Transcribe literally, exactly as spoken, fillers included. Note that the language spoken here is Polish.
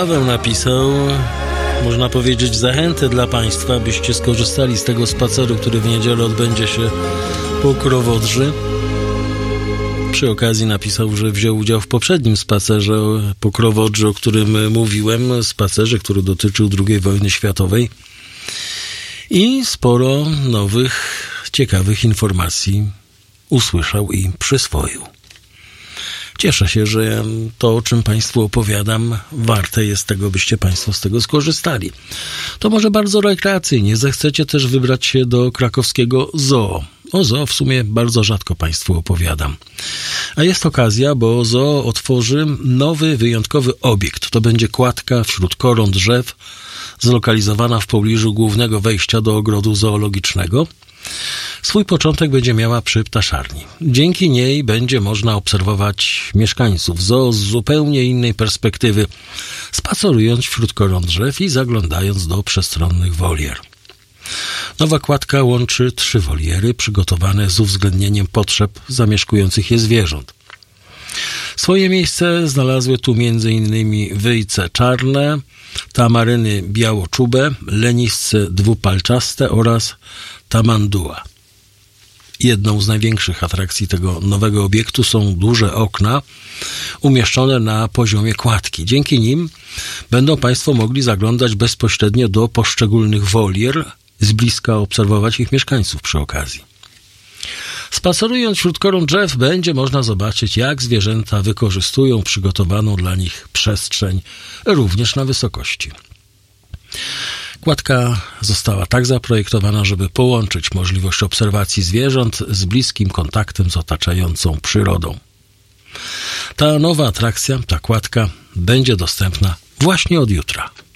Paweł napisał, można powiedzieć, zachętę dla Państwa, byście skorzystali z tego spaceru, który w niedzielę odbędzie się po Krowodrzy. Przy okazji napisał, że wziął udział w poprzednim spacerze po Krowodrzy, o którym mówiłem, spacerze, który dotyczył drugiej wojny światowej. I sporo nowych, ciekawych informacji usłyszał i przyswoił. Cieszę się, że to, o czym Państwu opowiadam, warte jest tego, byście Państwo z tego skorzystali. To może bardzo rekreacyjnie. Zechcecie też wybrać się do krakowskiego zoo. O zoo w sumie bardzo rzadko Państwu opowiadam. A jest okazja, bo zoo otworzy nowy, wyjątkowy obiekt. To będzie kładka wśród koron drzew, zlokalizowana w pobliżu głównego wejścia do ogrodu zoologicznego. Swój początek będzie miała przy ptaszarni. Dzięki niej będzie można obserwować mieszkańców zoo z zupełnie innej perspektywy, spacerując wśród koron drzew i zaglądając do przestronnych wolier. Nowa kładka łączy trzy woliery przygotowane z uwzględnieniem potrzeb zamieszkujących je zwierząt. Swoje miejsce znalazły tu między innymi wyjce czarne, tamaryny białoczube, lenisce dwupalczaste oraz tamandua. Jedną z największych atrakcji tego nowego obiektu są duże okna umieszczone na poziomie kładki. Dzięki nim będą Państwo mogli zaglądać bezpośrednio do poszczególnych wolier, z bliska obserwować ich mieszkańców przy okazji. Spacerując wśród koron drzew będzie można zobaczyć, jak zwierzęta wykorzystują przygotowaną dla nich przestrzeń, również na wysokości. Kładka została tak zaprojektowana, żeby połączyć możliwość obserwacji zwierząt z bliskim kontaktem z otaczającą przyrodą. Ta nowa atrakcja, ta kładka, będzie dostępna właśnie od jutra.